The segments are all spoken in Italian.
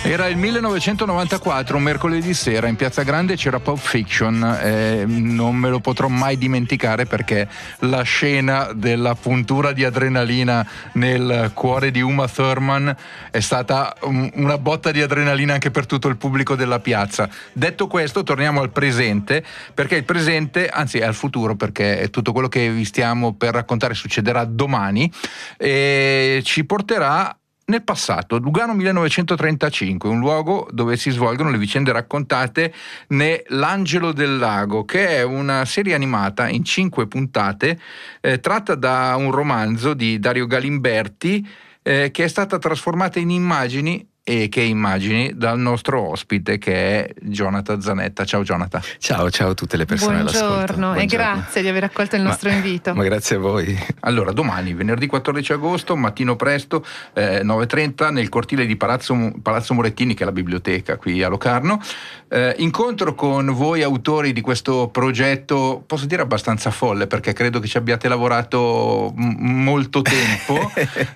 Era il 1994, un mercoledì sera, in Piazza Grande c'era Pulp Fiction. Non me lo potrò mai dimenticare perché la scena della puntura di adrenalina nel cuore di Uma Thurman è stata una botta di adrenalina anche per tutto il pubblico della piazza. Detto questo, torniamo al presente, perché il presente, anzi è al futuro, perché tutto quello che vi stiamo per raccontare succederà domani e ci porterà nel passato. Lugano 1935, un luogo dove si svolgono le vicende raccontate nell'Angelo del Lago, che è una serie animata in 5 puntate tratta da un romanzo di Dario Galimberti che è stata trasformata in immagini e che immagini dal nostro ospite che è Jonathan Zanetta. Ciao Jonathan. Ciao a tutte le persone all'ascolto. Buongiorno e grazie di aver accolto il nostro invito. Ma grazie a voi. Allora, domani, venerdì 14 agosto, mattino presto, 9:30, nel cortile di Palazzo Morettini, che è la biblioteca qui a Locarno, incontro con voi autori di questo progetto, posso dire abbastanza folle, perché credo che ci abbiate lavorato molto tempo,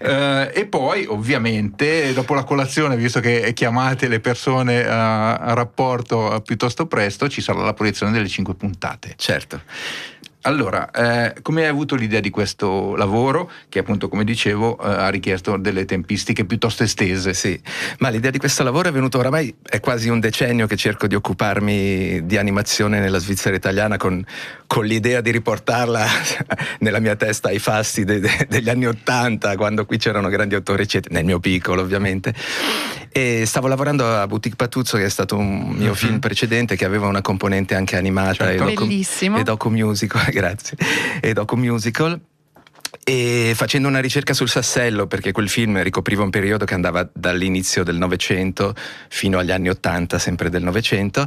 e poi ovviamente dopo la colazione, visto che chiamate le persone a rapporto piuttosto presto, ci sarà la proiezione delle 5 puntate. Certo. Allora, come hai avuto l'idea di questo lavoro che appunto, come dicevo, ha richiesto delle tempistiche piuttosto estese? Sì, ma l'idea di questo lavoro è venuto oramai, è quasi un decennio che cerco di occuparmi di animazione nella Svizzera italiana con l'idea di riportarla nella mia testa ai fasti degli anni '80, quando qui c'erano grandi autori, eccetera, nel mio piccolo ovviamente. E stavo lavorando a Boutique Patuzzo, che è stato un mio film precedente che aveva una componente anche animata, certo, bellissimo, e docu-musical, grazie, e docu-musical. E facendo una ricerca sul Sassello, perché quel film ricopriva un periodo che andava dall'inizio del Novecento fino agli anni '80, sempre del Novecento,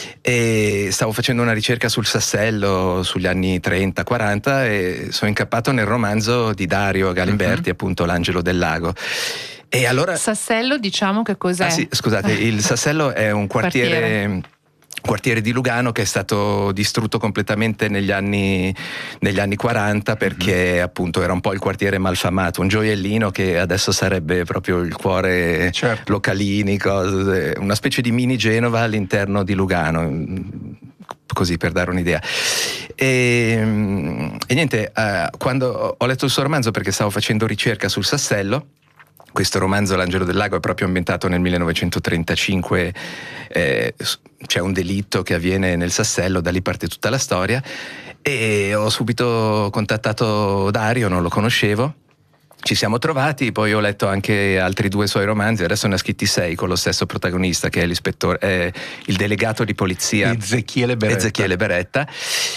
e stavo facendo una ricerca sul Sassello sugli anni 30-40 e sono incappato nel romanzo di Dario Galimberti, appunto L'Angelo del Lago. E allora Sassello, diciamo che cos'è? Ah sì, scusate, il Sassello è un quartiere di Lugano che è stato distrutto completamente negli anni 40, perché appunto era un po' il quartiere malfamato, un gioiellino che adesso sarebbe proprio il cuore, certo, localini, cose, una specie di mini Genova all'interno di Lugano, così per dare un'idea. E niente, quando ho letto il suo romanzo, perché stavo facendo ricerca sul Sassello, questo romanzo L'Angelo del Lago è proprio ambientato nel 1935, c'è un delitto che avviene nel Sassello, da lì parte tutta la storia, e ho subito contattato Dario, non lo conoscevo, ci siamo trovati, poi ho letto anche altri 2 suoi romanzi, adesso ne ha scritti 6 con lo stesso protagonista che è l'ispettore, il delegato di polizia Ezechiele Beretta.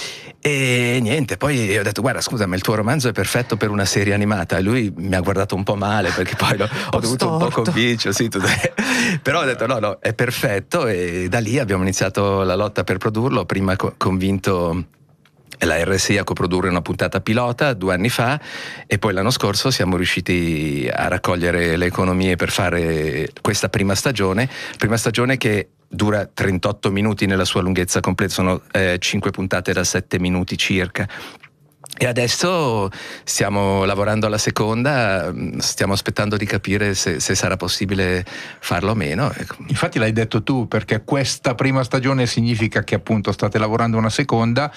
E niente, poi ho detto: guarda, scusa, ma il tuo romanzo è perfetto per una serie animata. E lui mi ha guardato un po' male, perché poi ho dovuto un po' convincerlo, sì, però ho detto no, è perfetto, e da lì abbiamo iniziato la lotta per produrlo. Prima convinto la RSI a coprodurre una puntata pilota 2 anni fa, e poi l'anno scorso siamo riusciti a raccogliere le economie per fare questa prima stagione che dura 38 minuti nella sua lunghezza completa, sono 5 puntate da 7 minuti circa. E adesso stiamo lavorando alla seconda, stiamo aspettando di capire se sarà possibile farlo o meno. Infatti l'hai detto tu, perché questa prima stagione significa che appunto state lavorando una seconda,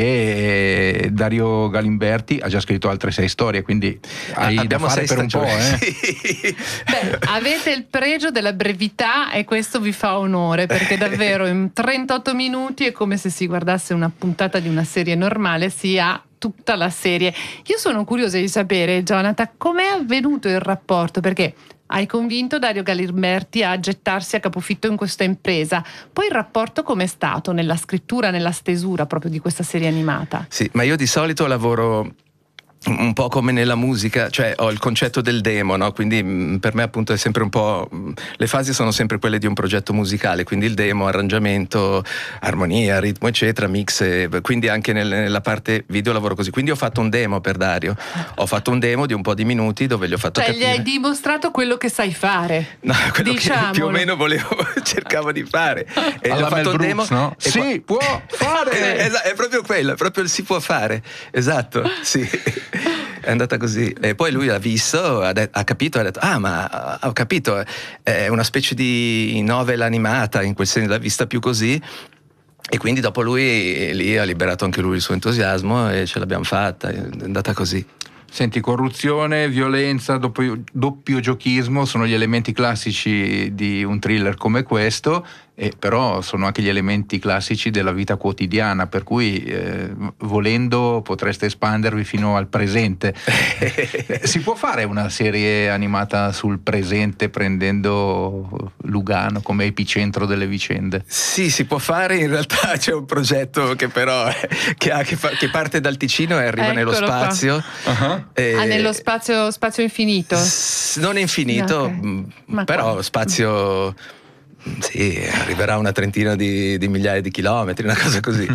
e Dario Galimberti ha già scritto altre 6 storie, quindi hai da fare per un po'. Sì. Beh, avete il pregio della brevità e questo vi fa onore, perché davvero in 38 minuti è come se si guardasse una puntata di una serie normale, sia tutta la serie. Io sono curiosa di sapere, Jonathan, com'è avvenuto il rapporto, perché hai convinto Dario Galimberti a gettarsi a capofitto in questa impresa, poi il rapporto com'è stato nella scrittura, nella stesura proprio di questa serie animata? Sì, ma io di solito lavoro un po' come nella musica, cioè ho il concetto del demo, no? Quindi per me appunto è sempre un po', le fasi sono sempre quelle di un progetto musicale, quindi il demo, arrangiamento, armonia, ritmo eccetera, mix, quindi anche nella parte video lavoro così. Quindi ho fatto un demo per Dario, ho fatto un demo di un po' di minuti dove gli ho fatto capire. Gli hai dimostrato quello che sai fare, no, quello che più o meno cercavo di fare, e alla ho fatto un demo, no? Si può fare. È proprio quello, è proprio il si può fare, esatto, sì. È andata così. E poi lui l'ha visto, ha capito, ha detto: ah, ma ho capito, è una specie di novel animata, in quel senso l'ha vista più così. E quindi dopo lui lì ha liberato anche lui il suo entusiasmo e ce l'abbiamo fatta, è andata così. Senti, corruzione, violenza, doppio giochismo sono gli elementi classici di un thriller come questo, però sono anche gli elementi classici della vita quotidiana, per cui volendo potreste espandervi fino al presente. Si può fare una serie animata sul presente prendendo Lugano come epicentro delle vicende? Sì, si può fare, in realtà c'è un progetto che però che parte dal Ticino e arriva nello spazio. Nello spazio infinito? Non infinito, okay. Però spazio... Sì, arriverà una trentina di migliaia di chilometri, una cosa così.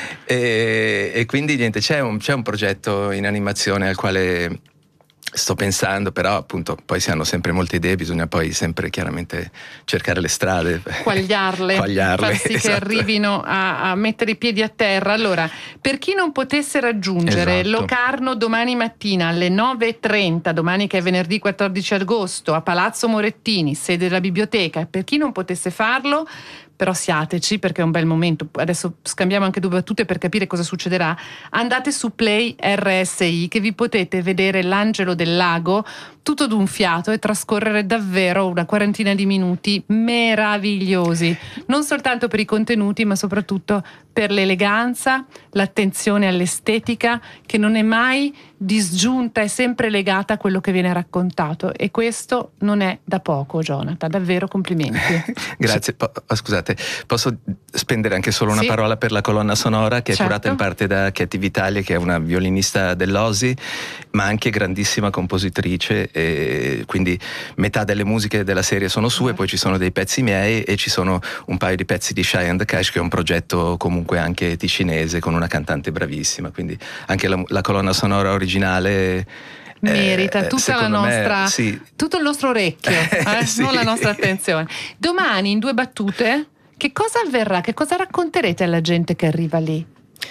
e quindi niente, c'è un progetto in animazione al quale sto pensando, però appunto poi si hanno sempre molte idee, bisogna poi sempre chiaramente cercare le strade, quagliarle, far sì, esatto, che arrivino a mettere i piedi a terra. Allora, per chi non potesse raggiungere, esatto, Locarno domani mattina alle 9:30, domani che è venerdì 14 agosto, a Palazzo Morettini, sede della biblioteca, per chi non potesse farlo, però siateci perché è un bel momento, adesso scambiamo anche due battute per capire cosa succederà. Andate su Play RSI che vi potete vedere l'Angelo del Lago tutto d'un fiato e trascorrere davvero una quarantina di minuti meravigliosi, non soltanto per i contenuti ma soprattutto per l'eleganza, l'attenzione all'estetica che non è mai disgiunta, è sempre legata a quello che viene raccontato, e questo non è da poco, Jonathan, davvero complimenti. Grazie. Scusate, posso spendere anche solo una parola per la colonna sonora che è curata in parte da Katy Vitale, che è una violinista dell'Osi ma anche grandissima compositrice, e quindi metà delle musiche della serie sono sue, poi ci sono dei pezzi miei e ci sono un paio di pezzi di Shy and the Cash, che è un progetto comunque anche ticinese con una cantante bravissima, quindi anche la colonna sonora originale merita tutta la nostra, sì, tutto il nostro orecchio, sì, non la nostra attenzione. Domani in due battute che cosa avverrà? Che cosa racconterete alla gente che arriva lì?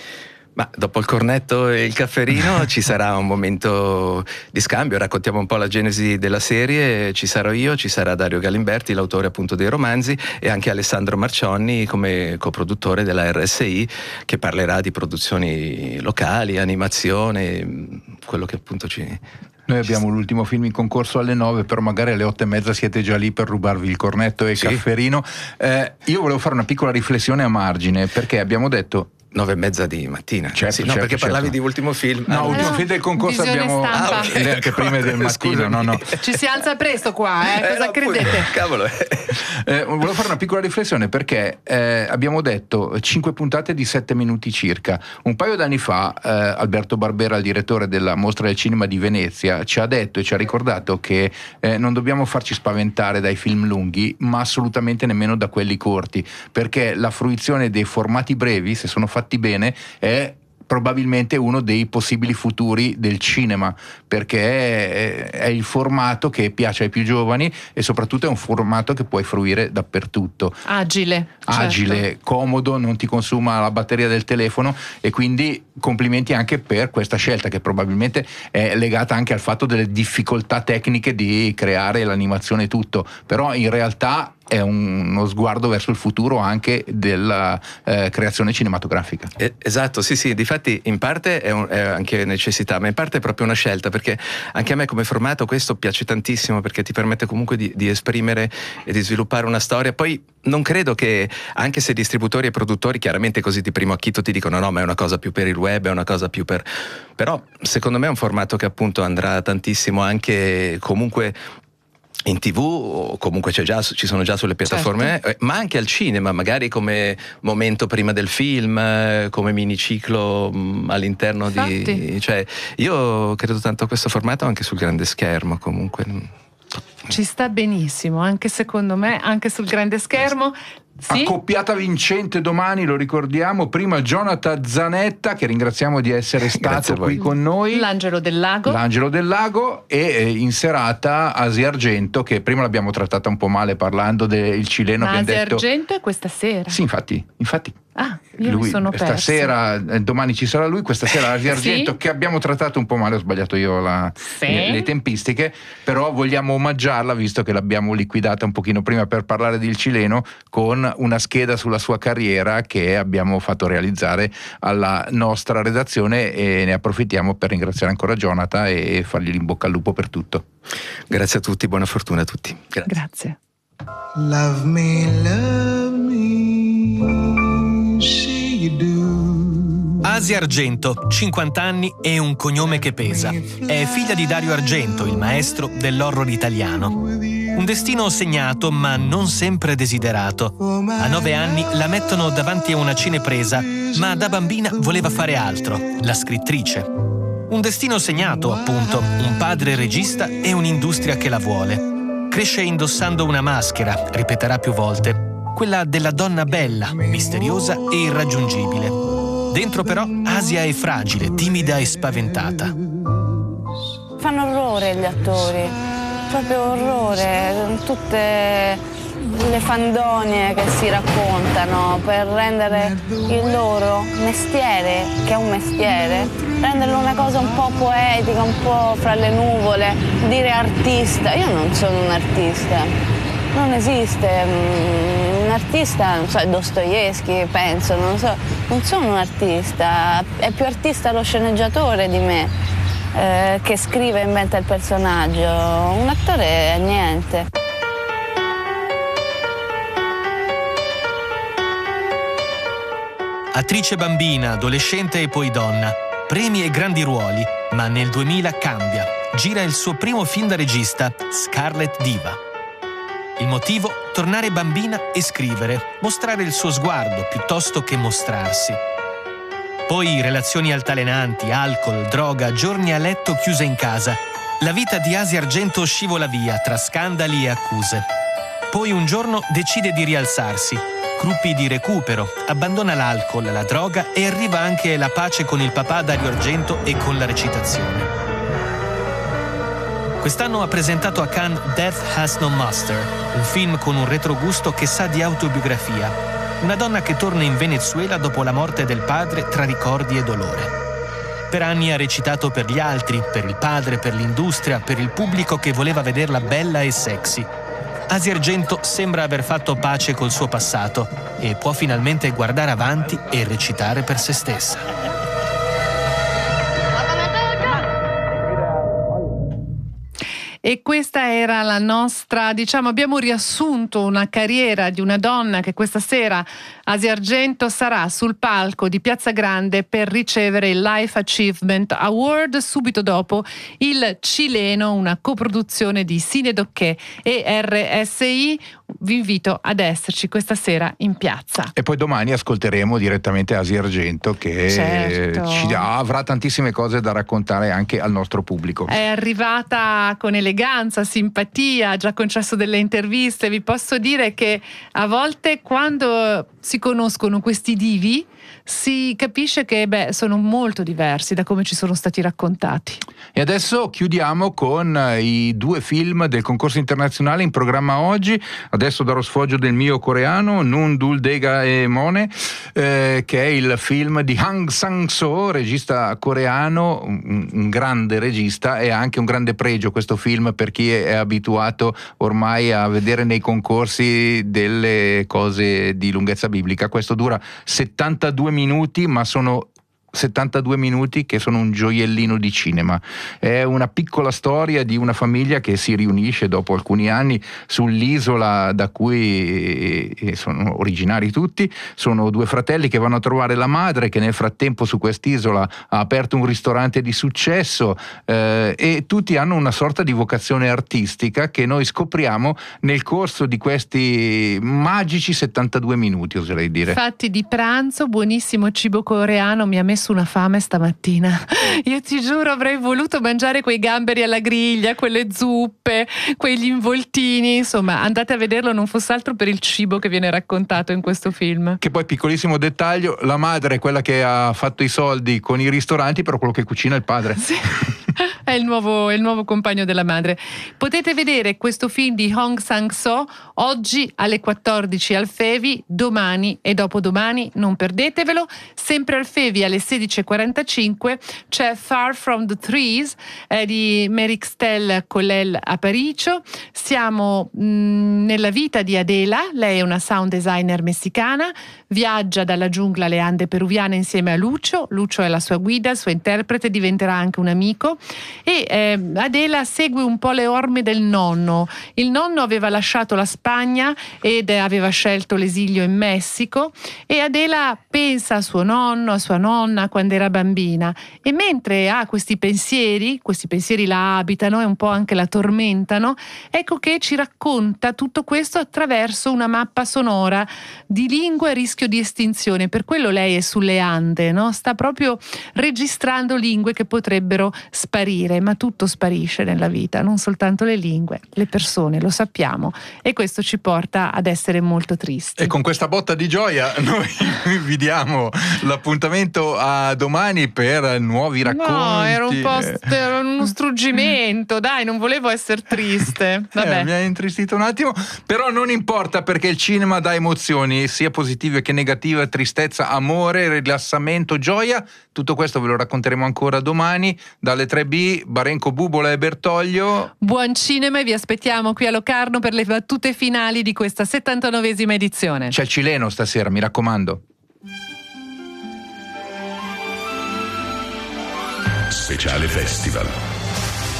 Ma dopo il cornetto e il cafferino ci sarà un momento di scambio, raccontiamo un po' la genesi della serie, ci sarò io, ci sarà Dario Galimberti, l'autore appunto dei romanzi, e anche Alessandro Marcionni come coproduttore della RSI, che parlerà di produzioni locali, animazione, quello che appunto Noi abbiamo l'ultimo film in concorso alle 9, però magari alle 8:30 siete già lì per rubarvi il cornetto e il cafferino. Io volevo fare una piccola riflessione a margine, perché abbiamo detto 9:30 di mattina. Certo, no, perché parlavi di ultimo film. No, ultimo film del concorso abbiamo anche prima del mattino. No. Ci si alza presto qua, cosa credete? Cavolo. Volevo fare una piccola riflessione perché abbiamo detto 5 puntate di 7 minuti circa. Un paio d'anni fa Alberto Barbera, il direttore della Mostra del Cinema di Venezia, ci ha detto e ci ha ricordato che non dobbiamo farci spaventare dai film lunghi, ma assolutamente nemmeno da quelli corti, perché la fruizione dei formati brevi, se sono fatti bene, è probabilmente uno dei possibili futuri del cinema, perché è il formato che piace ai più giovani e soprattutto è un formato che puoi fruire dappertutto. Agile, certo, comodo, non ti consuma la batteria del telefono, e quindi complimenti anche per questa scelta, che probabilmente è legata anche al fatto delle difficoltà tecniche di creare l'animazione e tutto, però in realtà è uno sguardo verso il futuro anche della creazione cinematografica. Esatto, sì, difatti in parte è anche necessità, ma in parte è proprio una scelta, perché anche a me come formato questo piace tantissimo, perché ti permette comunque di esprimere e di sviluppare una storia. Poi non credo che, anche se distributori e produttori chiaramente così di primo acchito ti dicono no, ma è una cosa più per il web, è una cosa più per... però secondo me è un formato che appunto andrà tantissimo anche comunque in TV, o comunque ci sono già sulle piattaforme, certo, ma anche al cinema, magari come momento prima del film, come miniciclo all'interno di... Cioè, io credo tanto a questo formato anche sul grande schermo, comunque. Ci sta benissimo, anche secondo me, anche sul grande schermo. Sì? Accoppiata vincente domani, lo ricordiamo, prima Jonathan Zanetta, che ringraziamo di essere stato qui con noi, l'Angelo del Lago, e in serata Asia Argento, che prima l'abbiamo trattata un po' male parlando del cileno. Ma Asia Argento è questa sera? Sì, infatti. Io mi sono perso. Stasera, domani ci sarà lui, questa sera Asia Argento, sì? Che abbiamo trattato un po' male, ho sbagliato io le tempistiche, però vogliamo omaggiarla, visto che l'abbiamo liquidata un pochino prima per parlare del cileno, con una scheda sulla sua carriera che abbiamo fatto realizzare alla nostra redazione, e ne approfittiamo per ringraziare ancora Jonathan e fargli in bocca al lupo per tutto. Grazie a tutti, buona fortuna a tutti. Grazie. Love me, say you do. Asia Argento, 50 anni e un cognome che pesa. È figlia di Dario Argento, il maestro dell'horror italiano. Un destino segnato ma non sempre desiderato. A 9 anni la mettono davanti a una cinepresa, ma da bambina voleva fare altro, la scrittrice. Un destino segnato, appunto, un padre regista e un'industria che la vuole. Cresce indossando una maschera, ripeterà più volte, quella della donna bella, misteriosa e irraggiungibile. Dentro però Asia è fragile, timida e spaventata. Fanno orrore gli attori, proprio orrore, tutte le fandonie che si raccontano per rendere il loro mestiere, che è un mestiere, renderlo una cosa un po' poetica, un po' fra le nuvole, dire artista. Io non sono un artista, non esiste. Un artista, non so, è Dostoevskij, penso, non sono un artista, è più artista lo sceneggiatore di me, che scrive e inventa il personaggio. Un attore è niente. Attrice bambina, adolescente e poi donna, premi e grandi ruoli, ma nel 2000 cambia. Gira il suo primo film da regista, Scarlet Diva. Il motivo? Tornare bambina e scrivere, mostrare il suo sguardo piuttosto che mostrarsi. Poi relazioni altalenanti, alcol, droga, giorni a letto chiusa in casa. La vita di Asia Argento scivola via tra scandali e accuse. Poi un giorno decide di rialzarsi. Gruppi di recupero, abbandona l'alcol, la droga e arriva anche la pace con il papà Dario Argento e con la recitazione. Quest'anno ha presentato a Cannes Death Has No Master, un film con un retrogusto che sa di autobiografia. Una donna che torna in Venezuela dopo la morte del padre tra ricordi e dolore. Per anni ha recitato per gli altri, per il padre, per l'industria, per il pubblico che voleva vederla bella e sexy. Asia Argento sembra aver fatto pace col suo passato e può finalmente guardare avanti e recitare per se stessa. E questa era la nostra, abbiamo riassunto una carriera di una donna che questa sera, Asia Argento, sarà sul palco di Piazza Grande per ricevere il Life Achievement Award, subito dopo il Cileno, una coproduzione di Cinedoché e RSI. Vi invito ad esserci questa sera in piazza. E poi domani ascolteremo direttamente Asia Argento, che avrà tantissime cose da raccontare anche al nostro pubblico. È arrivata con eleganza, simpatia, ha già concesso delle interviste. Vi posso dire che a volte, quando si conoscono questi divi, si capisce che sono molto diversi da come ci sono stati raccontati. E adesso chiudiamo con i 2 film del concorso internazionale in programma oggi. Adesso darò sfoggio del mio coreano, Nun Dul Dega e Mone, che è il film di Hang Sang-soo, regista coreano, un grande regista, e ha anche un grande pregio questo film per chi è abituato ormai a vedere nei concorsi delle cose di lunghezza biblica. Questo dura 72 minuti, ma sono 72 minuti che sono un gioiellino di cinema. È una piccola storia di una famiglia che si riunisce dopo alcuni anni sull'isola da cui sono originari tutti. Sono 2 fratelli che vanno a trovare la madre, che nel frattempo su quest'isola ha aperto un ristorante di successo, e tutti hanno una sorta di vocazione artistica che noi scopriamo nel corso di questi magici 72 minuti, oserei dire. Fatti di pranzo, buonissimo cibo coreano, mi ha messo nessuna fame stamattina. Io ti giuro, avrei voluto mangiare quei gamberi alla griglia, quelle zuppe, quegli involtini. Insomma, andate a vederlo, non fosse altro per il cibo che viene raccontato in questo film. Che poi, piccolissimo dettaglio, la madre è quella che ha fatto i soldi con i ristoranti, però quello che cucina è il padre. Sì. È il nuovo compagno della madre. Potete vedere questo film di Hong Sang-soo oggi alle 14 al Fevi, domani e dopodomani, non perdetevelo. Sempre al Fevi alle 16:45 c'è Far From The Trees di Merixtel Colel Aparicio. Siamo nella vita di Adela. Lei è una sound designer messicana, viaggia dalla giungla alle Ande peruviane insieme a Lucio. Lucio è la sua guida, il suo interprete, diventerà anche un amico. E Adela segue un po' le orme del nonno. Il nonno aveva lasciato la Spagna ed aveva scelto l'esilio in Messico, e Adela pensa a suo nonno, a sua nonna quando era bambina, e mentre ha questi pensieri la abitano e un po' anche la tormentano, ecco che ci racconta tutto questo attraverso una mappa sonora di lingue a rischio di estinzione. Per quello lei è sulle Ande, no? Sta proprio registrando lingue che potrebbero sparire, ma tutto sparisce nella vita, non soltanto le lingue, le persone, lo sappiamo, e questo ci porta ad essere molto tristi. E con questa botta di gioia noi vi diamo l'appuntamento a domani per nuovi racconti. No, era un po' uno struggimento, dai, non volevo essere triste. Vabbè. Mi ha intristito un attimo, però non importa, perché il cinema dà emozioni, sia positive che negative, tristezza, amore, rilassamento, gioia. Tutto questo ve lo racconteremo ancora domani dalle 3B, Barenco, Bubola e Bertoglio. Buon cinema, e vi aspettiamo qui a Locarno per le battute finali di questa 79esima edizione. C'è il cileno stasera, mi raccomando. Speciale Festival.